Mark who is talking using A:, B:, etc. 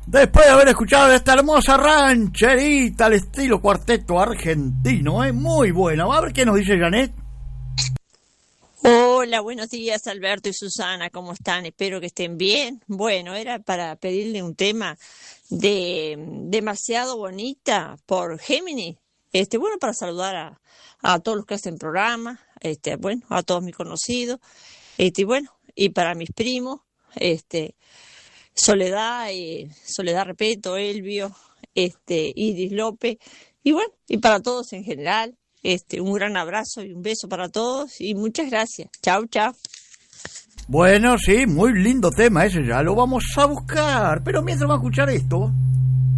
A: Después de haber escuchado esta hermosa rancherita al estilo cuarteto argentino, muy buena. A ver qué nos dice Janet.
B: Hola, buenos días Alberto y Susana, ¿cómo están? Espero que estén bien. Bueno, era para pedirle un tema de Demasiado Bonita por Gemini. Bueno, para saludar a todos los que hacen programa, bueno, a todos mis conocidos, bueno, y para mis primos, Soledad, Soledad Repeto, Elvio, Iris López, y bueno, y para todos en general. Un gran abrazo y un beso para todos y muchas gracias. Chau, chau.
A: Bueno, sí, muy lindo tema ese, ya lo vamos a buscar. Pero mientras vamos a escuchar esto.